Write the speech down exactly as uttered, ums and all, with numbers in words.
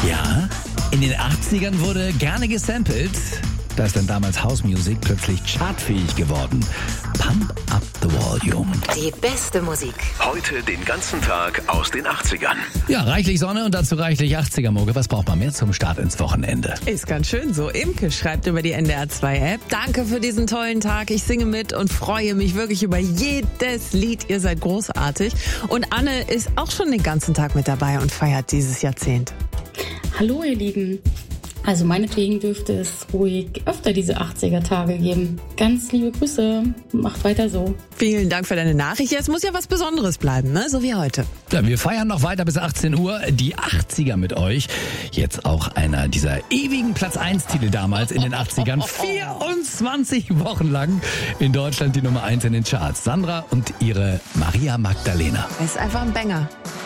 Ja, in den achtzigern wurde gerne gesampelt. Da ist dann damals House Music plötzlich chartfähig geworden. Pump up the volume. Die beste Musik. Heute den ganzen Tag aus den achtzigern. Ja, reichlich Sonne und dazu reichlich achtziger-Mucke. Was braucht man mehr zum Start ins Wochenende? Ist ganz schön so. Imke schreibt über die N D R zwei App. Danke für diesen tollen Tag. Ich singe mit und freue mich wirklich über jedes Lied. Ihr seid großartig. Und Anne ist auch schon den ganzen Tag mit dabei und feiert dieses Jahrzehnt. Hallo ihr Lieben. Also meinetwegen dürfte es ruhig öfter diese achtziger-Tage geben. Ganz liebe Grüße, macht weiter so. Vielen Dank für deine Nachricht. Es muss ja was Besonderes bleiben, ne? So wie heute. Ja, wir feiern noch weiter bis achtzehn Uhr die achtziger mit euch. Jetzt auch einer dieser ewigen Platz eins Titel damals in den achtzigern. vierundzwanzig Wochen lang in Deutschland die Nummer eins in den Charts. Sandra und ihre Maria Magdalena. Es ist einfach ein Banger.